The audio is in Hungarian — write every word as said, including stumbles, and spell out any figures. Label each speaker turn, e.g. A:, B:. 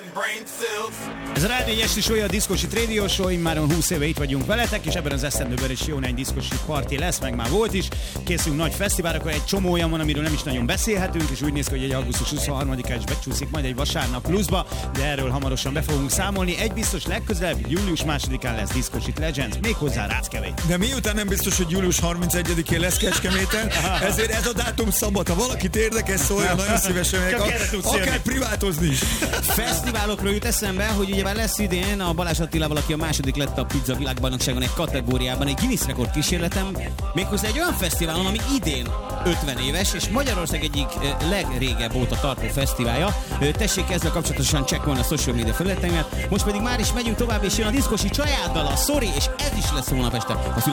A: Ez a Rádió egy esti show, a Diszkosit Radio Show, immáron húsz éve itt vagyunk veletek, és ebben az esztendőben is jó néhány diszkosi parti lesz, meg már volt is. Készülünk nagy fesztiválokra, egy csomó olyan van, amiről nem is nagyon beszélhetünk, és úgy néz ki, hogy egy augusztus huszonharmadikán is becsúszik majd egy vasárnap pluszba, de erről hamarosan be fogunk számolni. Egy biztos, legközelebb július másodikán lesz Diszkosit Legends, méghozzá Ráckevét.
B: De miután nem biztos, hogy július harmincegyedikén lesz Kecskeméten, ezért ez a dátum szabad. Ha valakit érdekes, szóljon, nagyon szívesen meg, akár privátozni is.
C: Fesztiválokról jut eszembe, hogy ugyebár lesz idén a Balázs Attilával, aki a második lett a pizza világbajnokságon egy kategóriában, egy Guinness rekord kísérletem, méghozzá egy olyan fesztiválon, ami idén ötven éves, és Magyarország egyik legrégebb óta tartó fesztiválja. Tessék ezzel kapcsolatosan csekkolni a social media felületeimet. Most pedig már is megyünk tovább, és jön a Diszkosi Csajáddal a Sorry, és ez is lesz holnap este a